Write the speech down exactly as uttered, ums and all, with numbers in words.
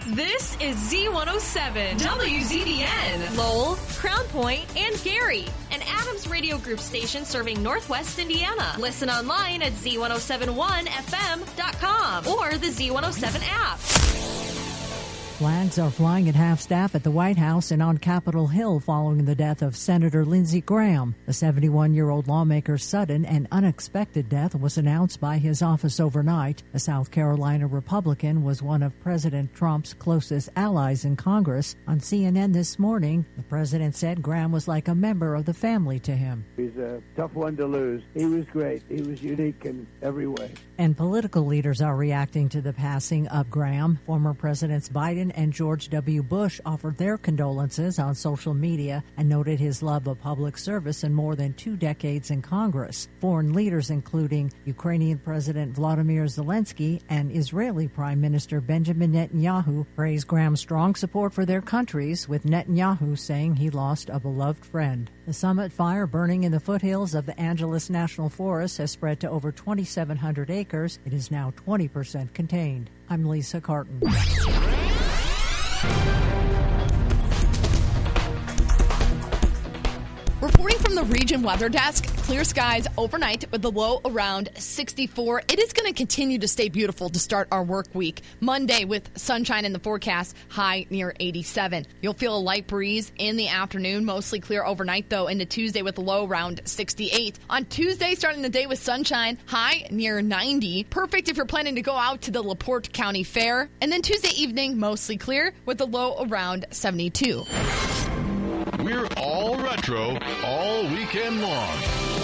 This is Z one oh seven, W Z B N, Lowell, Crown Point, and Gary, an Adams Radio Group station serving Northwest Indiana. Listen online at Z one oh seven one F M dot com or the Z one oh seven app. Flags are flying at half-staff at the White House and on Capitol Hill following the death of Senator Lindsey Graham. The seventy-one-year-old lawmaker's sudden and unexpected death was announced by his office overnight. The South Carolina Republican was one of President Trump's closest allies in Congress. On C N N this morning, the president said Graham was like a member of the family to him. He's a tough one to lose. He was great. He was unique in every way. And political leaders are reacting to the passing of Graham. Former Presidents Biden and George W. Bush offered their condolences on social media and noted his love of public service and more than two decades in Congress. Foreign leaders, including Ukrainian President Vladimir Zelensky and Israeli Prime Minister Benjamin Netanyahu, praised Graham's strong support for their countries, with Netanyahu saying he lost a beloved friend. The summit fire burning in the foothills of the Angeles National Forest has spread to over twenty-seven hundred acres. It is now twenty percent contained. I'm Lisa Carton. Reporting from the Region Weather Desk, clear skies overnight with the low around sixty-four. It is going to continue to stay beautiful to start our work week. Monday with sunshine in the forecast, high near eighty-seven. You'll feel a light breeze in the afternoon, mostly clear overnight though into Tuesday with a low around sixty-eight. On Tuesday, starting the day with sunshine, high near ninety. Perfect if you're planning to go out to the LaPorte County Fair. And then Tuesday evening, mostly clear with a low around seventy-two. We're all retro all weekend long.